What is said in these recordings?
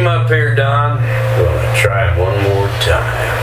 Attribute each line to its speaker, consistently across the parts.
Speaker 1: him up here, Don. Gonna try him one more time.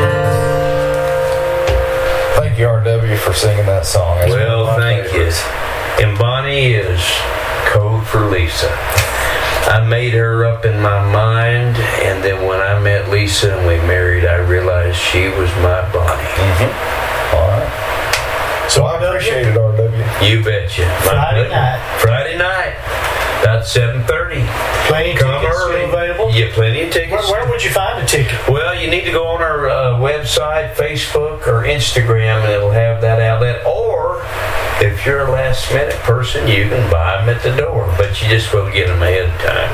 Speaker 2: Thank you, RW, for singing that song. It's
Speaker 1: Well, thank you.
Speaker 2: favorites.
Speaker 1: And Bonnie is code for Lisa. I made her up in my mind, and then when I met Lisa and we married, I realized she was my Bonnie.
Speaker 2: All right. So I appreciate it, RW.
Speaker 1: You betcha.
Speaker 3: Friday night.
Speaker 1: Friday night. About 7:30.
Speaker 3: Plenty of
Speaker 1: Come
Speaker 3: tickets
Speaker 1: early.
Speaker 3: still available?
Speaker 1: Yeah, plenty of tickets.
Speaker 3: Where would you find a ticket?
Speaker 1: Well, you need to go on our website, Facebook, or Instagram, and it'll have that outlet. Or, if you're a last-minute person, you can buy them at the door, but you just will get them ahead of time.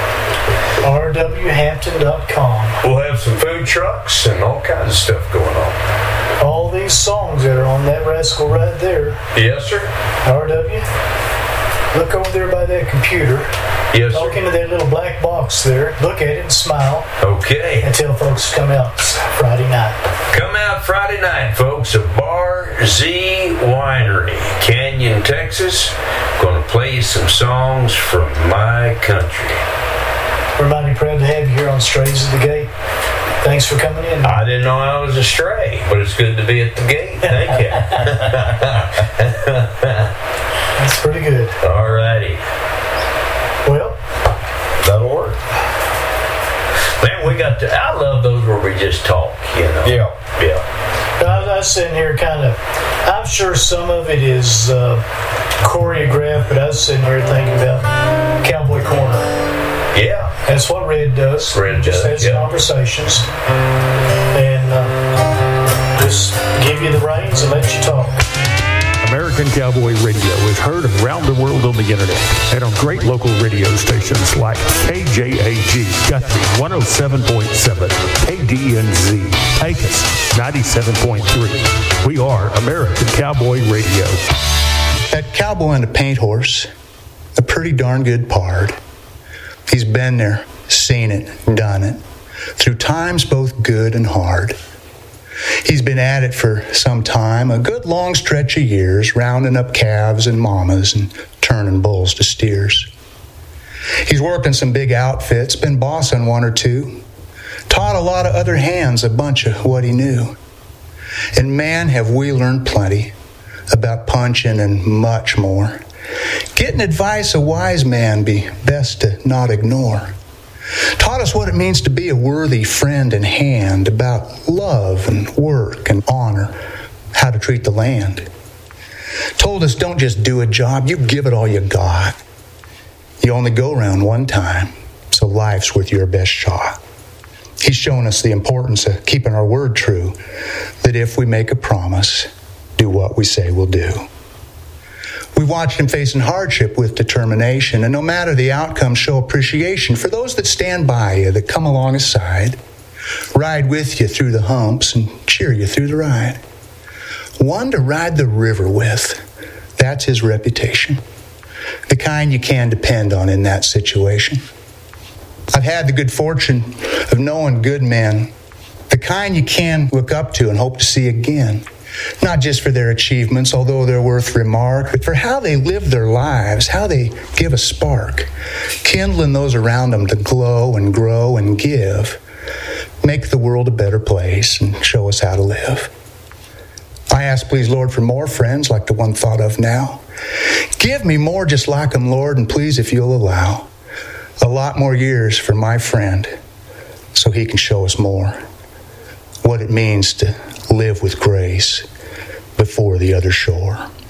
Speaker 3: rwhampton.com.
Speaker 1: We'll have some food trucks and all kinds of stuff going on.
Speaker 3: All these songs that are on that rascal right there.
Speaker 1: Yes, sir.
Speaker 3: RW, look over there by that computer.
Speaker 1: Yes,
Speaker 3: Look
Speaker 1: sir.
Speaker 3: into that little black box there. Look at it and smile.
Speaker 1: Okay.
Speaker 3: And tell folks to come out Friday night.
Speaker 1: Come out Friday night, folks, at Bar Z Winery, Canyon, Texas. Going to play you some songs from my country.
Speaker 3: We're mighty proud to have you here on Strays at the Gate. Thanks for coming in.
Speaker 1: I didn't know I was a stray, but it's good to be at the gate. Thank you.
Speaker 3: That's pretty good.
Speaker 1: All righty.
Speaker 3: Well,
Speaker 2: That'll work.
Speaker 1: Man, we got to, I love those where we just talk, you know.
Speaker 2: Yeah.
Speaker 1: Yeah.
Speaker 3: I was sitting here kind of, I'm sure some of it is choreographed, but I was sitting here thinking about Cowboy Corner.
Speaker 1: Yeah.
Speaker 3: That's what Red does.
Speaker 1: Red
Speaker 3: Just
Speaker 1: does,
Speaker 3: has
Speaker 1: yeah.
Speaker 3: conversations and just give you the reins and let you talk.
Speaker 4: American Cowboy Radio is heard around the world on the internet and on great local radio stations like KJAG Guthrie 107.7, KDNZ Pecos 97.3. We are American Cowboy Radio.
Speaker 5: That cowboy on a paint horse, a pretty darn good pard. He's been there, seen it, done it, through times both good and hard. He's been at it for some time, a good long stretch of years, rounding up calves and mamas and turning bulls to steers. He's worked in some big outfits, been bossing one or two, taught a lot of other hands a bunch of what he knew. And man, have we learned plenty about punching and much more. Getting advice a wise man be best to not ignore. Taught us what it means to be a worthy friend and hand, about love and work and honor, how to treat the land. Told us don't just do a job, you give it all you got. You only go around one time, so life's worth your best shot. He's shown us the importance of keeping our word true, that if we make a promise, do what we say we'll do. We watched him facing hardship with determination, and no matter the outcome, show appreciation for those that stand by you, that come along aside, ride with you through the humps and cheer you through the ride. One to ride the river with, that's his reputation. The kind you can depend on in that situation. I've had the good fortune of knowing good men, the kind you can look up to and hope to see again. Not just for their achievements, although they're worth remark, but for how they live their lives, how they give a spark, kindling those around them to glow and grow and give, make the world a better place and show us how to live. I ask, please, Lord, for more friends like the one thought of now. Give me more just like them, Lord, and please, if you'll allow, a lot more years for my friend so he can show us more what it means to live with grace before the other shore.